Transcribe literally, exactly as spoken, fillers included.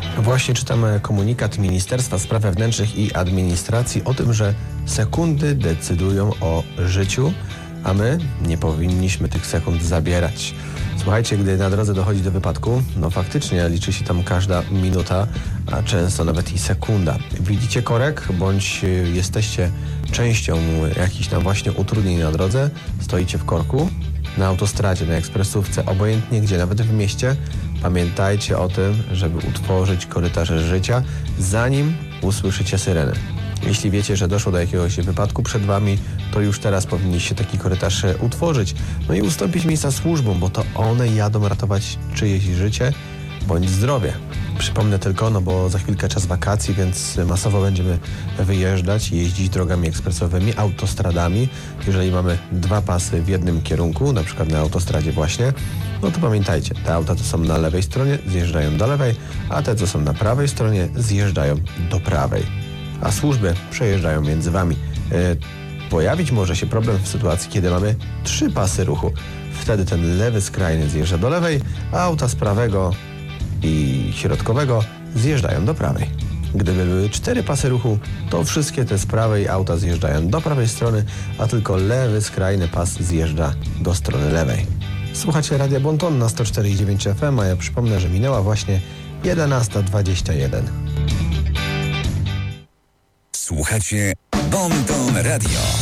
Właśnie czytamy komunikat Ministerstwa Spraw Wewnętrznych i Administracji o tym, że sekundy decydują o życiu, a my nie powinniśmy tych sekund zabierać. Słuchajcie, gdy na drodze dochodzi do wypadku, no faktycznie liczy się tam każda minuta, a często nawet i sekunda. Widzicie korek, bądź jesteście częścią jakichś tam właśnie utrudnień na drodze, stoicie w korku, na autostradzie, na ekspresówce, obojętnie gdzie, nawet w mieście, pamiętajcie o tym, żeby utworzyć korytarze życia, zanim usłyszycie syrenę. Jeśli wiecie, że doszło do jakiegoś wypadku przed wami, to już teraz powinniście taki korytarz utworzyć, no i ustąpić miejsca służbom, bo to one jadą ratować czyjeś życie bądź zdrowie. Przypomnę tylko, no bo za chwilkę czas wakacji, więc masowo będziemy wyjeżdżać, jeździć drogami ekspresowymi, autostradami. Jeżeli mamy dwa pasy w jednym kierunku, na przykład na autostradzie właśnie, no to pamiętajcie, te auta, co są na lewej stronie, zjeżdżają do lewej, a te, co są na prawej stronie, zjeżdżają do prawej. A służby przejeżdżają między wami. Yy, pojawić może się problem w sytuacji, kiedy mamy trzy pasy ruchu. Wtedy ten lewy skrajny zjeżdża do lewej, a auta z prawego i środkowego zjeżdżają do prawej. Gdyby były cztery pasy ruchu, to wszystkie te z prawej auta zjeżdżają do prawej strony, a tylko lewy skrajny pas zjeżdża do strony lewej. Słuchacie Radia Bonton na sto cztery i dziewięć F M, a ja przypomnę, że minęła właśnie jedenasta dwadzieścia jeden. Słuchacie Bonton Radio.